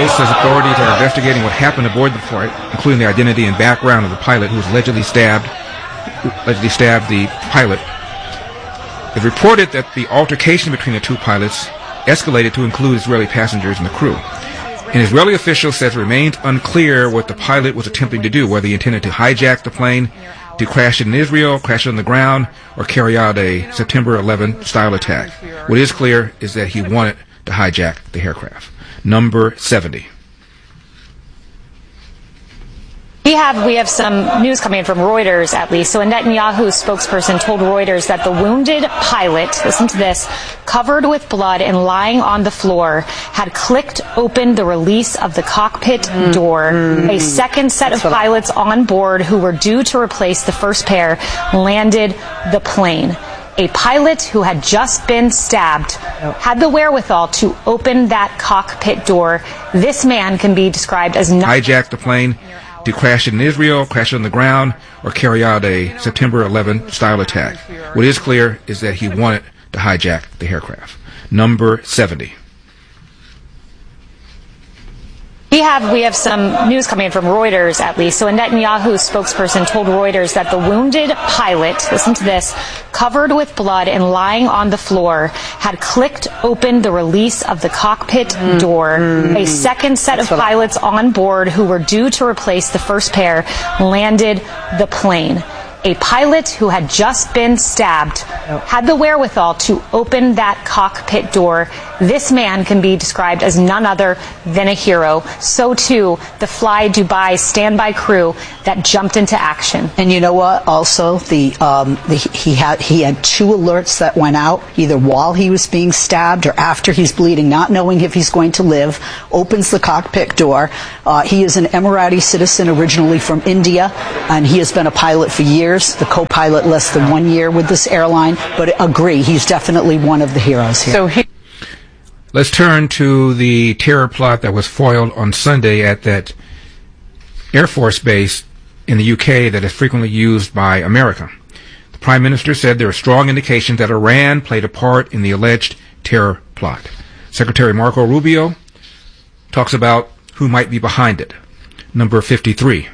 Post says authorities are investigating what happened aboard the flight, including the identity and background of the pilot who was allegedly stabbed the pilot. It reported that the altercation between the two pilots escalated to include Israeli passengers and the crew. An Israeli official says it remains unclear what the pilot was attempting to do, whether he intended to hijack the plane, to crash it in Israel, crash it on the ground, or carry out a September 11 style attack. What is clear is that he wanted to hijack the aircraft. Number 70. We have some news coming in from Reuters, at least. So a Netanyahu spokesperson told Reuters that the wounded pilot, listen to this, covered with blood and lying on the floor, had clicked open the release of the cockpit door. A second set of pilots on board who were due to replace the first pair landed the plane. A pilot who had just been stabbed had the wherewithal to open that cockpit door. This man can be described as hijack the plane, to crash it in Israel, crash it on the ground, or carry out a September 11 style attack. What is clear is that he wanted to hijack the aircraft. Number 70. We have some news coming in from Reuters, at least. So a Netanyahu spokesperson told Reuters that the wounded pilot, listen to this, covered with blood and lying on the floor, had clicked open the release of the cockpit door. A second set of pilots on board who were due to replace the first pair landed the plane. A pilot who had just been stabbed had the wherewithal to open that cockpit door. This man can be described as none other than a hero. So too, the Fly Dubai standby crew that jumped into action. And you know what? Also, he had two alerts that went out, either while he was being stabbed or after he's bleeding, not knowing if he's going to live. Opens the cockpit door. He is an Emirati citizen, originally from India, and he has been a pilot for years. The co-pilot less than 1 year with this airline, but agree, he's definitely one of the heroes here. Let's turn to the terror plot that was foiled on Sunday at that Air Force base in the UK that is frequently used by America. The Prime Minister said there are strong indications that Iran played a part in the alleged terror plot. Secretary Marco Rubio talks about who might be behind it. Number 53.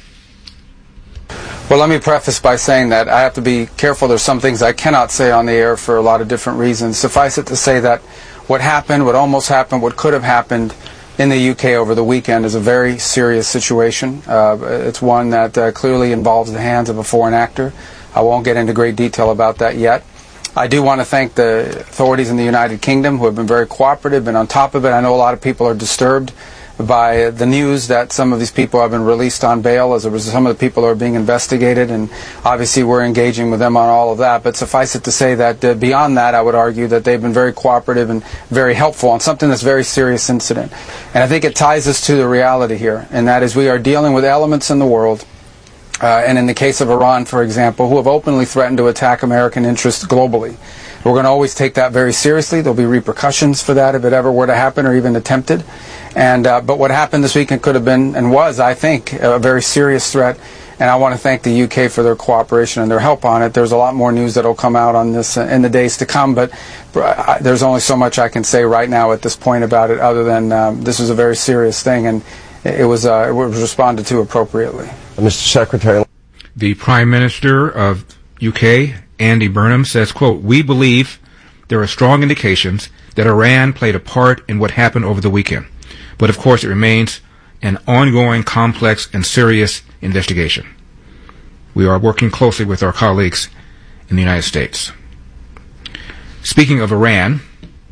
Well, let me preface by saying that I have to be careful. There's some things I cannot say on the air for a lot of different reasons. Suffice it to say that what happened, what almost happened, what could have happened in the UK over the weekend is a very serious situation. It's one that clearly involves the hands of a foreign actor. I won't get into great detail about that yet. I do want to thank the authorities in the United Kingdom who have been very cooperative, been on top of it. I know a lot of people are disturbed by the news that some of these people have been released on bail as a result. Some of the people are being investigated, and obviously we're engaging with them on all of that. But suffice it to say that beyond that, I would argue that they've been very cooperative and very helpful on something that's a very serious incident. And I think it ties us to the reality here, and that is we are dealing with elements in the world, and in the case of Iran, for example, who have openly threatened to attack American interests globally. We're going to always take that very seriously. There'll be repercussions for that if it ever were to happen or even attempted. And but what happened this weekend could have been and was, I think, a very serious threat. And I want to thank the UK for their cooperation and their help on it. There's a lot more news that will come out on this in the days to come, but there's only so much I can say right now at this point about it, other than this was a very serious thing, and it was responded to appropriately. Mr. Secretary. The Prime Minister of UK, Andy Burnham, says, quote, "We believe there are strong indications that Iran played a part in what happened over the weekend. But of course it remains an ongoing, complex, and serious investigation. We are working closely with our colleagues in the United States." Speaking of Iran,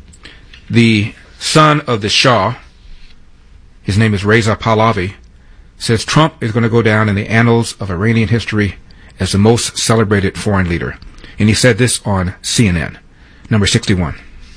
the son of the Shah, his name is Reza Pahlavi, says Trump is going to go down in the annals of Iranian history as the most celebrated foreign leader. And he said this on CNN. Number 61.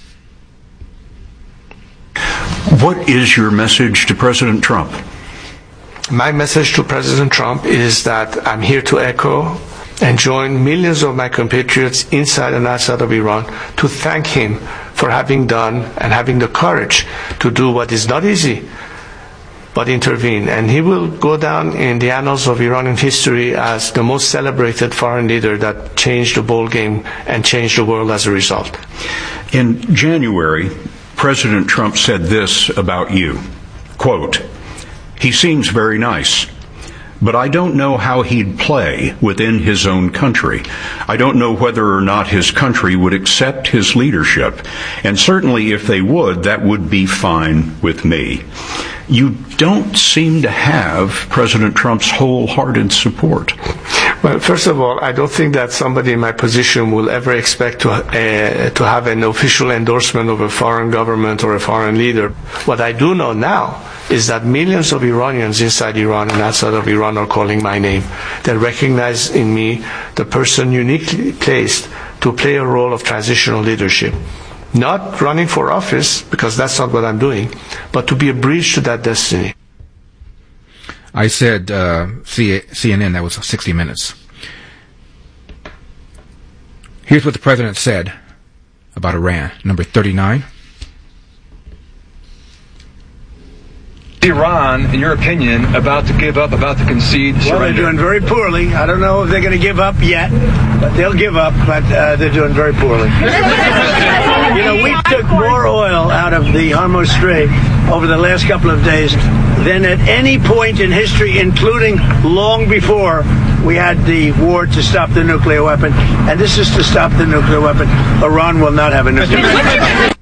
What is your message to President Trump? My message to President Trump is that I'm here to echo and join millions of my compatriots inside and outside of Iran to thank him for having done and having the courage to do what is not easy, but intervene. And he will go down in the annals of Iranian history as the most celebrated foreign leader that changed the ball game and changed the world as a result. In January, President Trump said this about you, Quote, "He seems very nice, but I don't know how he'd play within his own country. I don't know whether or not his country would accept his leadership, and certainly if they would, that would be fine with me." You don't seem to have President Trump's wholehearted support. Well, first of all, I don't think that somebody in my position will ever expect to have an official endorsement of a foreign government or a foreign leader. What I do know now is that millions of Iranians inside Iran and outside of Iran are calling my name. They recognize in me the person uniquely placed to play a role of transitional leadership. Not running for office, because that's not what I'm doing, but to be a bridge to that destiny. I said CNN, that was 60 Minutes. Here's what the president said about Iran. Number 39. Iran, in your opinion, about to give up, about to concede, surrender? Well, they're doing very poorly. I don't know if they're going to give up yet, but they'll give up, but they're doing very poorly. You know, we took more oil out of the Hormuz Strait over the last couple of days than at any point in history, including long before we had the war to stop the nuclear weapon. And this is to stop the nuclear weapon. Iran will not have a nuclear weapon.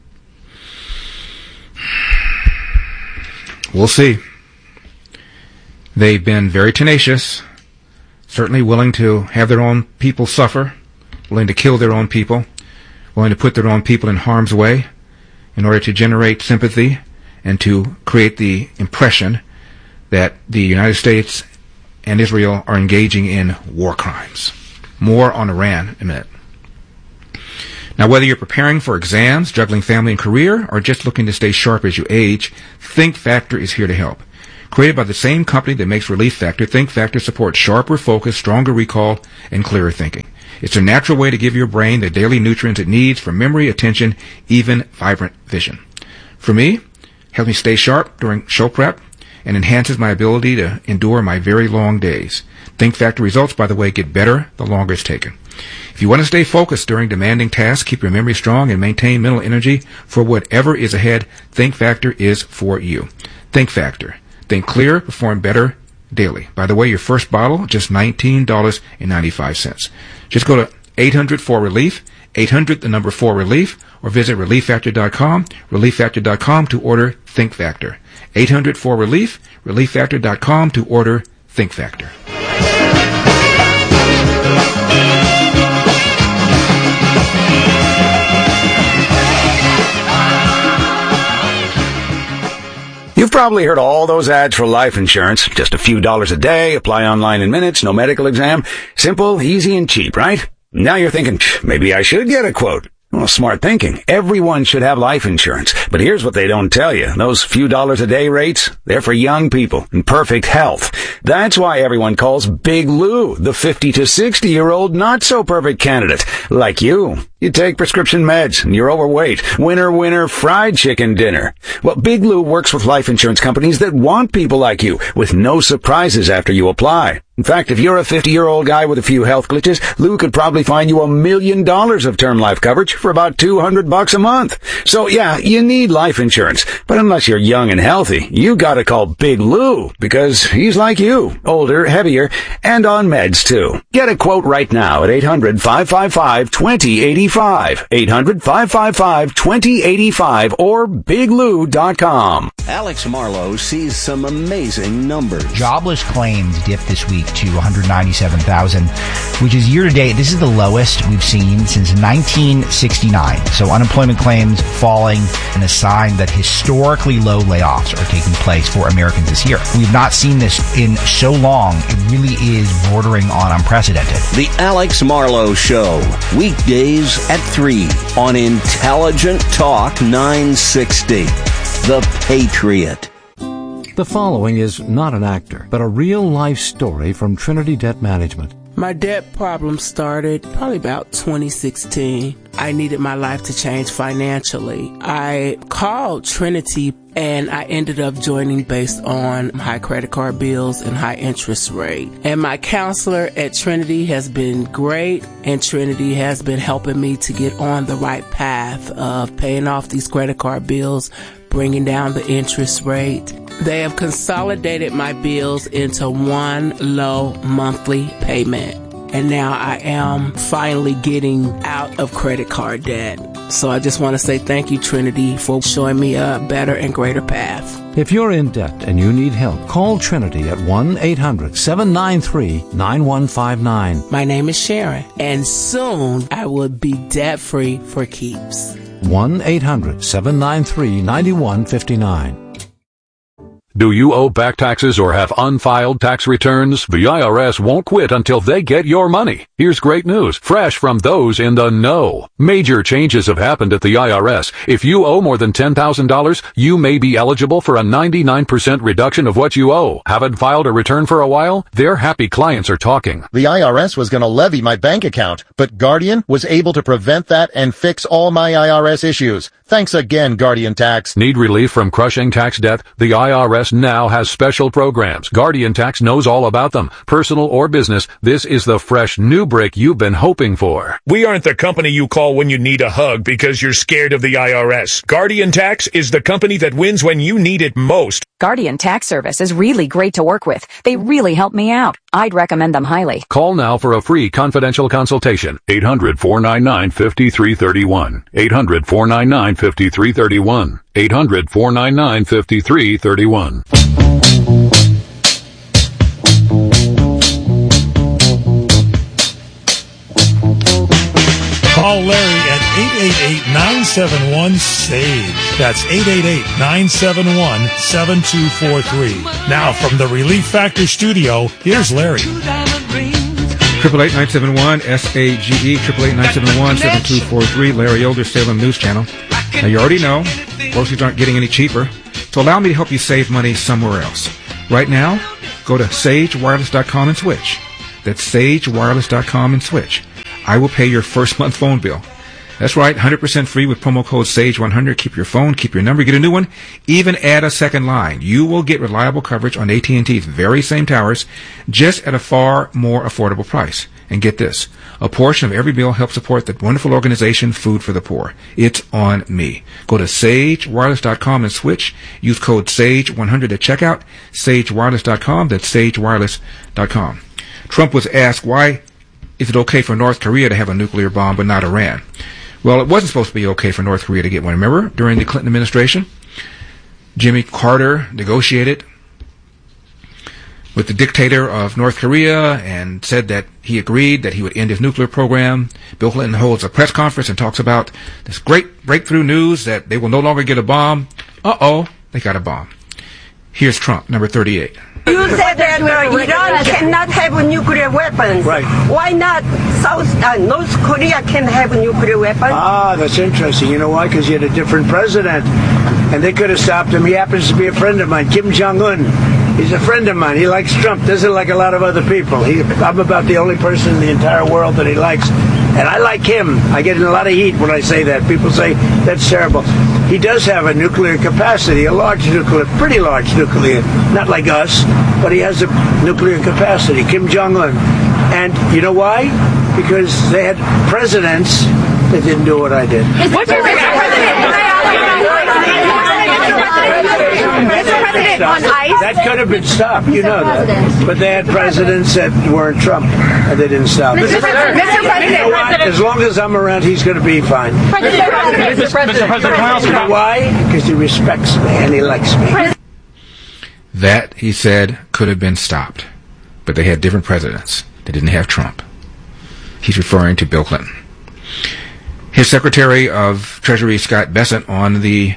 We'll see. They've been very tenacious, certainly willing to have their own people suffer, willing to kill their own people, willing to put their own people in harm's way in order to generate sympathy and to create the impression that the United States and Israel are engaging in war crimes. More on Iran in a minute. Now, whether you're preparing for exams, juggling family and career, or just looking to stay sharp as you age, Think Factor is here to help. Created by the same company that makes Relief Factor, Think Factor supports sharper focus, stronger recall, and clearer thinking. It's a natural way to give your brain the daily nutrients it needs for memory, attention, even vibrant vision. For me, it helps me stay sharp during show prep and enhances my ability to endure my very long days. Think Factor results, by the way, get better the longer it's taken. If you want to stay focused during demanding tasks, keep your memory strong, and maintain mental energy for whatever is ahead, Think Factor is for you. Think Factor. Think clear, perform better daily. By the way, your first bottle, just $19.95. Just go to 800-4RELIEF, 800-4RELIEF, or visit ReliefFactor.com, ReliefFactor.com to order Think Factor. 800-4RELIEF, ReliefFactor.com to order Think Factor. You've probably heard all those ads for life insurance. Just a few dollars a day, apply online in minutes, no medical exam. Simple, easy, and cheap, right? Now you're thinking, maybe I should get a quote. Well, smart thinking. Everyone should have life insurance. But here's what they don't tell you. Those few dollars a day rates, they're for young people in perfect health. That's why everyone calls Big Lou the 50 to 60-year-old not-so-perfect candidate. Like you. You take prescription meds, and you're overweight. Winner, fried chicken dinner. Well, Big Lou works with life insurance companies that want people like you, with no surprises after you apply. In fact, if you're a 50-year-old guy with a few health glitches, Lou could probably find you $1 million of term life coverage for about $200 a month. So yeah, you need life insurance. But unless you're young and healthy, you gotta call Big Lou, because he's like you. Older, heavier, and on meds too. Get a quote right now at 800-555-2085. 800-555-2085 or biglou.com. Alex Marlowe sees some amazing numbers. Jobless claims dipped this week to 197,000, which is year to date. This is the lowest we've seen since 1969. So unemployment claims falling, and a sign that historically low layoffs are taking place for Americans this year. We've not seen this in so long. It really is bordering on unprecedented. The Alex Marlowe Show, weekdays at 3 on Intelligent Talk 960. The Patriot. The following is not an actor, but a real-life story from Trinity Debt Management. My debt problem started probably about 2016. I needed my life to change financially. I called Trinity and I ended up joining based on high credit card bills and high interest rate. And my counselor at Trinity has been great, and Trinity has been helping me to get on the right path of paying off these credit card bills, bringing down the interest rate. They have consolidated my bills into one low monthly payment. And now I am finally getting out of credit card debt. So I just want to say thank you, Trinity, for showing me a better and greater path. If you're in debt and you need help, call Trinity at 1-800-793-9159. My name is Sharon, and soon I will be debt-free for keeps. 1-800-793-9159. Do you owe back taxes or have unfiled tax returns? The IRS won't quit until they get your money. Here's great news, fresh from those in the know. Major changes have happened at the IRS. If you owe more than $10,000, you may be eligible for a 99% reduction of what you owe. Haven't filed a return for a while? Their happy clients are talking. The IRS was going to levy my bank account, but Guardian was able to prevent that and fix all my IRS issues. Thanks again, Guardian Tax. Need relief from crushing tax debt? The IRS now has special programs. Guardian Tax knows all about them. Personal or business, this is the fresh new break you've been hoping for. We aren't the company you call when you need a hug because you're scared of the IRS. Guardian Tax is the company that wins when you need it most. Guardian Tax Service is really great to work with. They really help me out. I'd recommend them highly. Call now for a free confidential consultation. 800-499-5331. 800-499-5331. 800-499-5331. Call Larry at 888-971-SAGE. That's 888-971-7243. Now from the Relief Factor studio, here's Larry. 888-971-SAGE, 888-971-7243, Larry Elder, Salem News Channel. Now, you already know, groceries aren't getting any cheaper, so allow me to help you save money somewhere else. Right now, go to sagewireless.com and switch. That's sagewireless.com and switch. I will pay your first month phone bill. That's right, 100% free with promo code SAGE100. Keep your phone, keep your number, get a new one, even add a second line. You will get reliable coverage on AT&T's very same towers, just at a far more affordable price. And get this, a portion of every bill helps support the wonderful organization Food for the Poor. It's on me. Go to sagewireless.com and switch. Use code SAGE100 at checkout. sagewireless.com. That's sagewireless.com. Trump was asked, why is it okay for North Korea to have a nuclear bomb but not Iran? Well, it wasn't supposed to be okay for North Korea to get one. Remember, during the Clinton administration, Jimmy Carter negotiated with the dictator of North Korea and said that he agreed that he would end his nuclear program. Bill Clinton holds a press conference and talks about this great breakthrough news that they will no longer get a bomb. Uh-oh, they got a bomb. Here's Trump, number 38. You said that Iran cannot have nuclear weapons. Right. Why not North Korea can have nuclear weapons? Ah, that's interesting. You know why? Because he had a different president. And they could have stopped him. He happens to be a friend of mine, Kim Jong-un. He's a friend of mine. He likes Trump. Doesn't like a lot of other people. I'm about the only person in the entire world that he likes. And I like him. I get in a lot of heat when I say that. People say, that's terrible. He does have a nuclear capacity, a large nuclear, pretty large nuclear. Not like us, but he has a nuclear capacity, Kim Jong-un. And you know why? Because they had presidents that didn't do what I did. What's your on ice? That could have been stopped, you know that. But they had presidents that weren't Trump, and they didn't stop it. Mr. President, you know what? As long as I'm around, he's going to be fine. Mr. President, you know why? Because he respects me and he likes me. That, he said, could have been stopped. But they had different presidents. They didn't have Trump. He's referring to Bill Clinton. His Secretary of Treasury, Scott Bessent, on the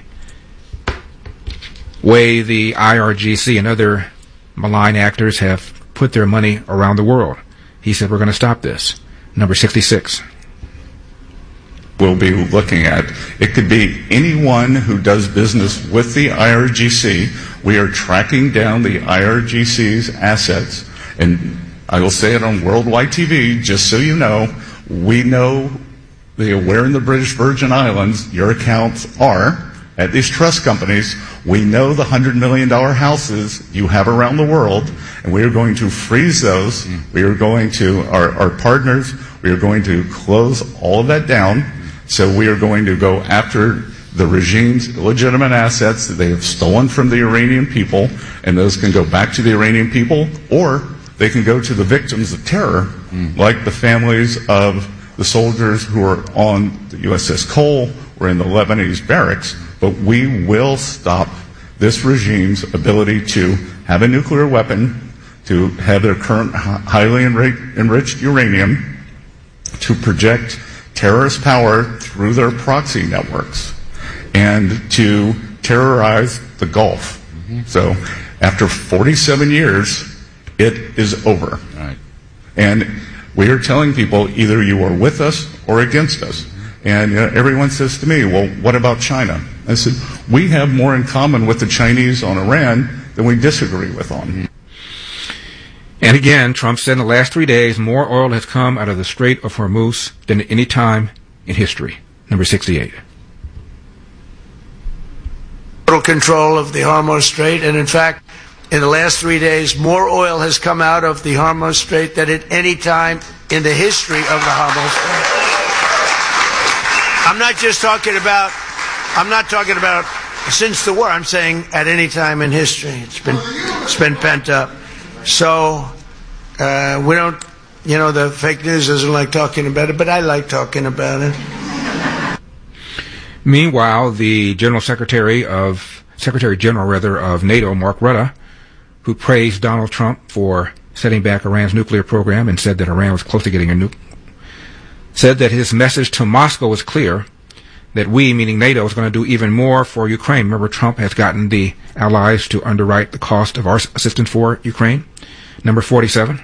way the IRGC and other malign actors have put their money around the world. He said, we're going to stop this. Number 66. We'll be looking at. It could be anyone who does business with the IRGC. We are tracking down the IRGC's assets. And I will say it on worldwide TV, just so you know, we know where in the British Virgin Islands your accounts are at these trust companies. We know the $100 million houses you have around the world, and we are going to freeze those. We are going to, our partners, we are going to close all of that down. So we are going to go after the regime's illegitimate assets that they have stolen from the Iranian people, and those can go back to the Iranian people, or they can go to the victims of terror, like the families of the soldiers who are on the USS Cole or in the Lebanese barracks. But we will stop this regime's ability to have a nuclear weapon, to have their current highly enriched uranium, to project terrorist power through their proxy networks, and to terrorize the Gulf. So after 47 years, it is over. Right. And we are telling people either you are with us or against us. And everyone says to me, well, what about China? I said, we have more in common with the Chinese on Iran than we disagree with on. And again, Trump said in the last 3 days, more oil has come out of the Strait of Hormuz than at any time in history. Number 68. Total control of the Hormuz Strait, and in fact, in the last 3 days, more oil has come out of the Hormuz Strait than at any time in the history of the Hormuz Strait. I'm not talking about since the war. I'm saying at any time in history. It's been pent up. So we don't, the fake news doesn't like talking about it, but I like talking about it. Meanwhile, the Secretary General of NATO, Mark Rutte, who praised Donald Trump for setting back Iran's nuclear program and said that Iran was close to getting a nuke, said that his message to Moscow was clear, that we, meaning NATO, is going to do even more for Ukraine. Remember, Trump has gotten the allies to underwrite the cost of our assistance for Ukraine. Number 47.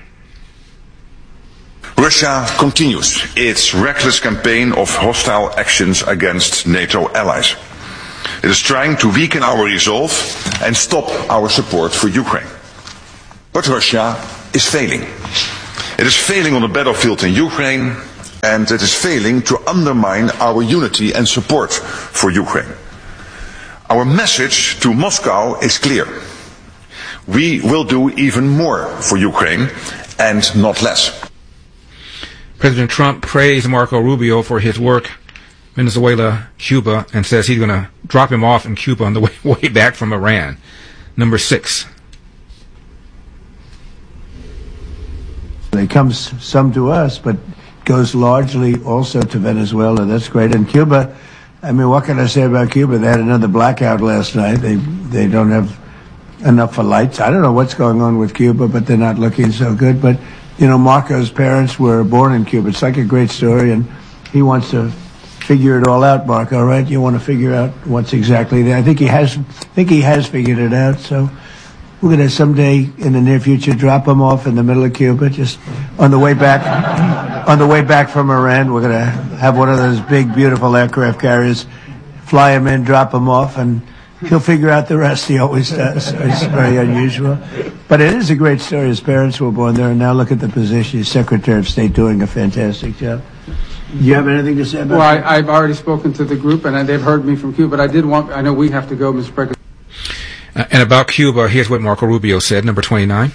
Russia continues its reckless campaign of hostile actions against NATO allies. It is trying to weaken our resolve and stop our support for Ukraine. But Russia is failing. It is failing on the battlefield in Ukraine, and it is failing to undermine our unity and support for Ukraine. Our message to Moscow is clear. We will do even more for Ukraine and not less. President Trump praised Marco Rubio for his work Venezuela, Cuba, and says he's going to drop him off in Cuba on the way back from Iran. Number 6. It comes some to us, but goes largely also to Venezuela. That's great. And Cuba, I mean, what can I say about Cuba? They had another blackout last night. They don't have enough for lights. I don't know what's going on with Cuba, but they're not looking so good. But, Marco's parents were born in Cuba. It's like a great story, and he wants to figure it all out, Marco, right? You want to figure out what's exactly there. I think he has figured it out, so we're going to someday in the near future drop him off in the middle of Cuba, just on the way back from Iran. We're going to have one of those big, beautiful aircraft carriers, fly him in, drop him off, and he'll figure out the rest. He always does. It's very unusual. But it is a great story. His parents were born there, and now look at the position. He's Secretary of State, doing a fantastic job. Do you have anything to say about that? Well, I've already spoken to the group, and they've heard me from Cuba, but I know we have to go, Mr. President. And about Cuba, here's what Marco Rubio said, number 29.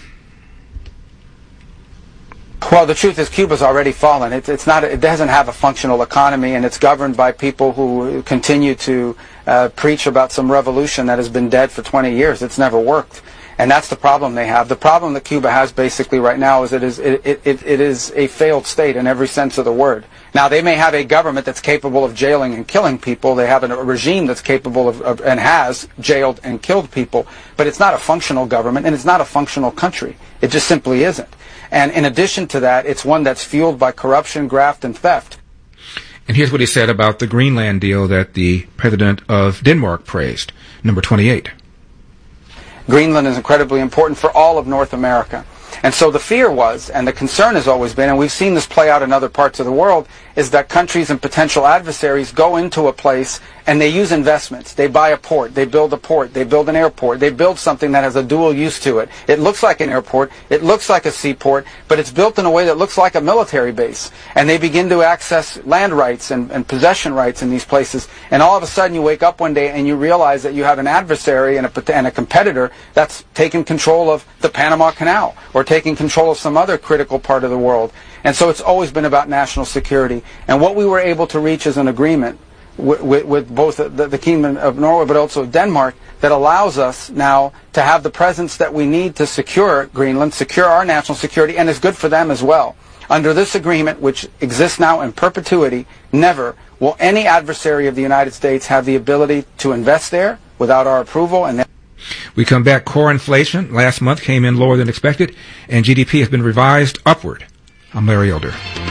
Well, the truth is Cuba's already fallen. It doesn't have a functional economy, and it's governed by people who continue to preach about some revolution that has been dead for 20 years. It's never worked. And that's the problem they have. The problem that Cuba has basically right now is it is a failed state in every sense of the word. Now, they may have a government that's capable of jailing and killing people. They have a regime that's capable of and has jailed and killed people. But it's not a functional government, and it's not a functional country. It just simply isn't. And in addition to that, it's one that's fueled by corruption, graft, and theft. And here's what he said about the Greenland deal that the president of Denmark praised. Number 28. Greenland is incredibly important for all of North America. And so the fear was, and the concern has always been, and we've seen this play out in other parts of the world, is that countries and potential adversaries go into a place and they use investments. They buy a port, they build an airport, they build something that has a dual use to it. It looks like an airport, it looks like a seaport, but it's built in a way that looks like a military base. And they begin to access land rights and possession rights in these places. And all of a sudden you wake up one day and you realize that you have an adversary and a competitor that's taken control of the Panama Canal or taking control of some other critical part of the world. And so it's always been about national security. And what we were able to reach is an agreement with both the Kingdom of Norway but also Denmark, that allows us now to have the presence that we need to secure Greenland, secure our national security, and is good for them as well. Under this agreement, which exists now in perpetuity, never will any adversary of the United States have the ability to invest there without our approval. And we come back. Core inflation last month came in lower than expected, and GDP has been revised upward. I'm Larry Elder.